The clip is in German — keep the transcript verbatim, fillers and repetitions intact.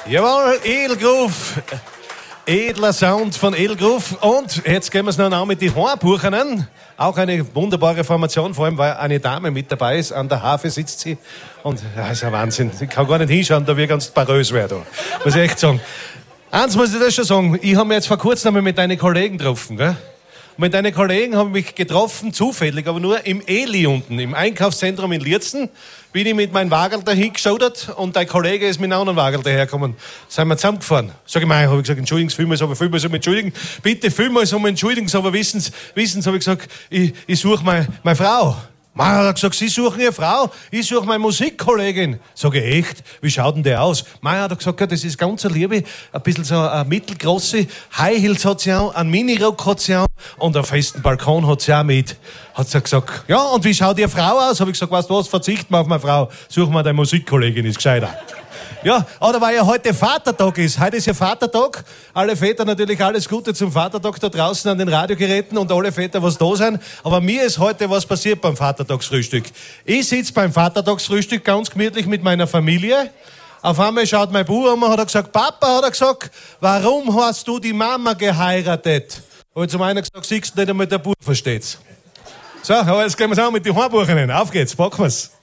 Jawohl, Edelgruf. Edler Sound von Edelgruf. Und jetzt gehen wir es noch an mit den Hornbuchenen. Auch eine wunderbare Formation, vor allem weil eine Dame mit dabei ist. An der Harfe sitzt sie. Und das ist ein Wahnsinn. Ich kann gar nicht hinschauen, da wird ganz barös werden. Muss ich echt sagen. Eins muss ich das schon sagen. Ich habe mich jetzt vor kurzem einmal mit deinen Kollegen getroffen, gell? Und mit deinen Kollegen habe ich mich getroffen, zufällig, aber nur im Eli unten, im Einkaufszentrum in Lierzen. Bin ich mit meinem Wagen dahin geschaudert und dein Kollege ist mit einem anderen Wagen dahergekommen. Sind wir zusammengefahren. Sag ich mal, habe ich gesagt, entschuldigen Sie vielmals, aber vielmals um entschuldigen. Bitte vielmals um entschuldigen, aber wissen Sie, wissen Sie, habe ich gesagt, ich, ich suche meine, meine Frau. Man hat gesagt, Sie suchen Ihre Frau, ich suche meine Musikkollegin. Sag ich, echt? Wie schaut denn der aus? Man hat gesagt, ja, das ist ganz eine Liebe, ein bisschen so eine mittelgroße, High Heels hat sie auch, einen Minirock hat sie auch und einen festen Balkon hat sie auch mit. Hat sie gesagt, ja, und wie schaut Ihre Frau aus? Hab ich gesagt, weißt du was, verzichten wir auf meine Frau, suchen wir deine Musikkollegin, ist gescheiter. Ja, oder weil ja heute Vatertag ist. Heute ist ja Vatertag. Alle Väter natürlich alles Gute zum Vatertag da draußen an den Radiogeräten und alle Väter, was da sind. Aber mir ist heute was passiert beim Vatertagsfrühstück. Ich sitze beim Vatertagsfrühstück ganz gemütlich mit meiner Familie. Auf einmal schaut mein Bruder um und hat er gesagt, Papa, hat er gesagt, warum hast du die Mama geheiratet? Hab ich zum einen gesagt, siehst du nicht einmal, der Bub versteht's. So, aber jetzt gehen wir's auch mit den Hornbuchenen. Auf geht's, packen wir's.